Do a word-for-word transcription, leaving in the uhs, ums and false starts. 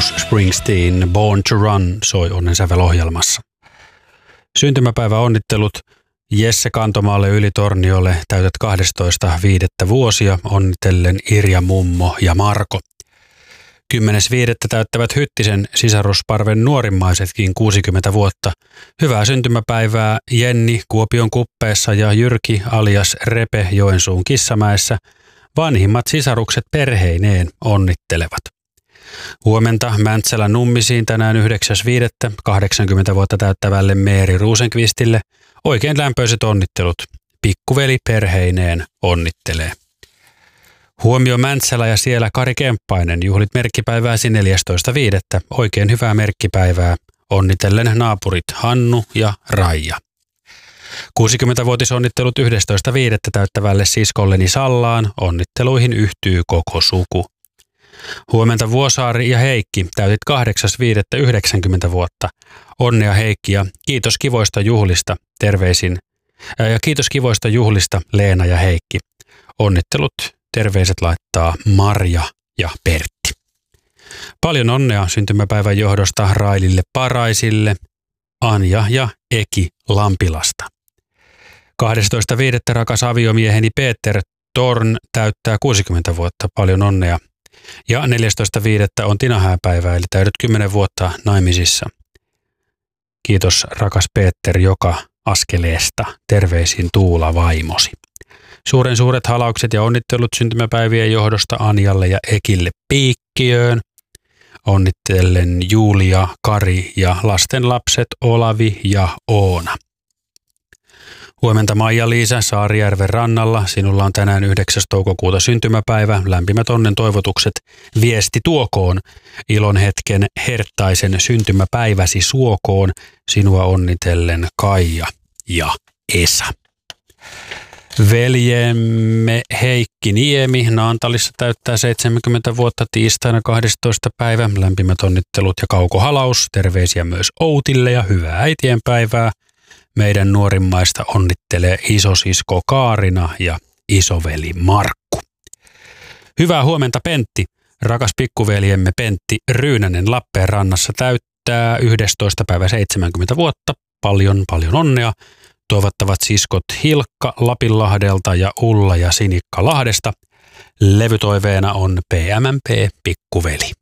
Bruce Springsteen Born to Run soi onnensävelohjelmassa. Syntymäpäivä onnittelut Jesse Kantomaalle Ylitorniolle, täytät kahdestoista viidettä vuosia, onnitellen Irja mummo ja Marko. kymmenes viidettä täyttävät Hyttisen sisarusparven nuorimmaisetkin kuusikymmentä vuotta. Hyvää syntymäpäivää Jenni Kuopion Kuppeessa ja Jyrki alias Repe Joensuun Kissamäessä. Vanhimmat sisarukset perheineen onnittelevat. Huomenta Mäntsälän Nummisiin tänään yhdeksäs viidettä kahdeksankymmentä vuotta täyttävälle Meeri Ruusenkvistille oikein lämpöiset onnittelut. Pikkuveli perheineen onnittelee. Huomio Mäntsälä ja siellä Kari Kemppainen, juhlit merkkipäivääsi neljästoista viidettä Oikein hyvää merkkipäivää. Onnitellen naapurit Hannu ja Raija. kuusikymmentävuotisonnittelut yhdestoista viidettä täyttävälle siskolleni Sallaan. Onnitteluihin yhtyy koko suku. Huomenta Vuosaari ja Heikki, täytit kahdeksas viidettä yhdeksänkymmentä vuotta. Onnea Heikki ja kiitos kivoista juhlista. Terveisin ja kiitos kivoista juhlista Leena ja Heikki. Onnittelut, terveiset laittaa Marja ja Pertti. Paljon onnea syntymäpäivän johdosta Railille Paraisille, Anja ja Eki Lampilasta. kahdestoista viidettä rakas aviomieheni Peter Torn täyttää kuusikymmentä vuotta. Paljon onnea. Ja neljästoista viidettä on Tina hääpäivä, eli täydyt kymmenen vuotta naimisissa. Kiitos rakas Peter joka askeleesta. Terveisin Tuula vaimosi. Suuren suuret halaukset ja onnittelut syntymäpäivien johdosta Anjalle ja Ekille Piikkiöön. Onnittelen Julia, Kari ja lastenlapset Olavi ja Oona. Huomenta Maija-Liisa Saarijärven rannalla. Sinulla on tänään yhdeksäs toukokuuta syntymäpäivä. Lämpimät onnen toivotukset viesti tuokoon. Ilon hetken herttaisen syntymäpäiväsi suokoon. Sinua onnitellen Kaija ja Esa. Veljemme Heikki Niemi Naantalissa täyttää seitsemänkymmentä vuotta tiistaina kahdestoista päivä. Lämpimät onnittelut ja kaukohalaus. Terveisiä myös Outille ja hyvää äitienpäivää. Meidän nuorimmaista onnittelee isosisko Kaarina ja isoveli Markku. Hyvää huomenta Pentti. Rakas pikkuveljemme Pentti Ryynänen Lappeenrannassa täyttää yhdestoista päivä seitsemänkymmentä vuotta. Paljon paljon onnea. Toivottavat siskot Hilkka Lapinlahdelta ja Ulla ja Sinikka Lahdesta. Levytoiveena on P M M P Pikkuveli.